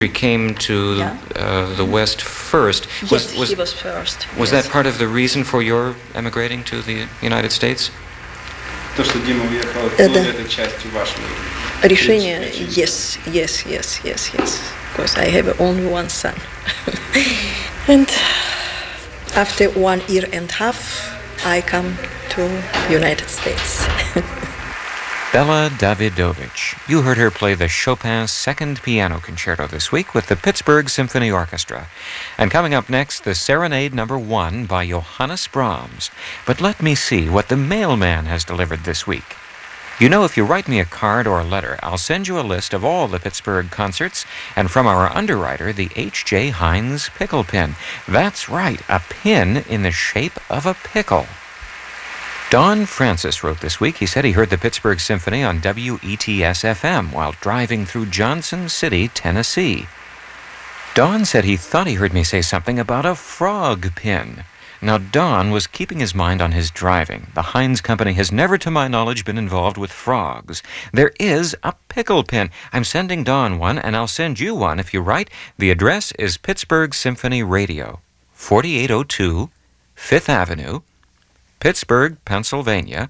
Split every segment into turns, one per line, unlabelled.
He came to the West first.
Yes, he was first.
Was that part of the reason for your emigrating to the United States?
То, что Дима уехал оттуда, это частью вашего
решения? Yes. Because I have only one son. And after 1 year and a half, I come to United States.
Bela Davidovich. You heard her play the Chopin's Second Piano Concerto this week with the Pittsburgh Symphony Orchestra. And coming up next, the Serenade No. 1 by Johannes Brahms. But let me see what the mailman has delivered this week. You know, if you write me a card or a letter, I'll send you a list of all the Pittsburgh concerts, and from our underwriter, the H.J. Heinz Pickle Pin. That's right, a pin in the shape of a pickle. Don Francis wrote this week. He said he heard the Pittsburgh Symphony on WETS-FM while driving through Johnson City, Tennessee. Don said he thought he heard me say something about a frog pin. Now, Don was keeping his mind on his driving. The Heinz Company has never, to my knowledge, been involved with frogs. There is a pickle pin. I'm sending Don one, and I'll send you one if you write. The address is Pittsburgh Symphony Radio, 4802 5th Avenue, Pittsburgh, Pennsylvania,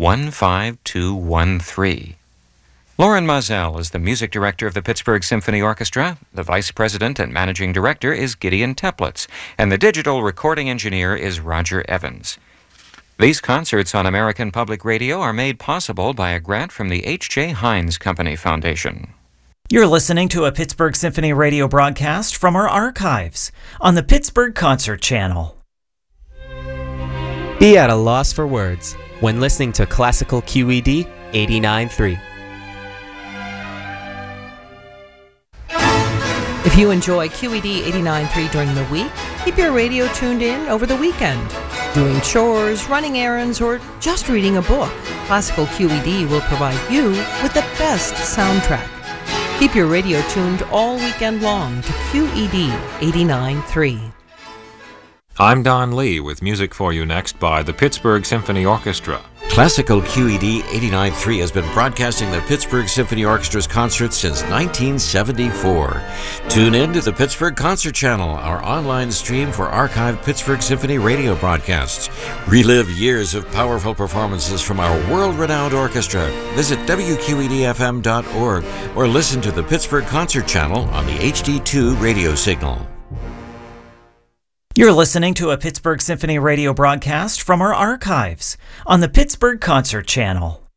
15213. Lauren Mazel is the music director of the Pittsburgh Symphony Orchestra. The vice president and managing director is Gideon Teplitz, and the digital recording engineer is Roger Evans. These concerts on American Public Radio are made possible by a grant from the H.J. Heinz Company Foundation.
You're listening to a Pittsburgh Symphony Radio broadcast from our archives on the Pittsburgh Concert Channel.
Be at a loss for words when listening to Classical QED 89.3.
If you enjoy QED 89.3 during the week, keep your radio tuned in over the weekend. Doing chores, running errands, or just reading a book, Classical QED will provide you with the best soundtrack. Keep your radio tuned all weekend long to QED 89.3.
I'm Don Lee with music for you next by the Pittsburgh Symphony Orchestra.
Classical QED 89.3 has been broadcasting the Pittsburgh Symphony Orchestra's concerts since 1974. Tune in to the Pittsburgh Concert Channel, our online stream for archived Pittsburgh Symphony radio broadcasts. Relive years of powerful performances from our world-renowned orchestra. Visit WQEDFM.org or listen to the Pittsburgh Concert Channel on the HD2 radio signal.
You're listening to a Pittsburgh Symphony Radio broadcast from our archives on the Pittsburgh Concert Channel.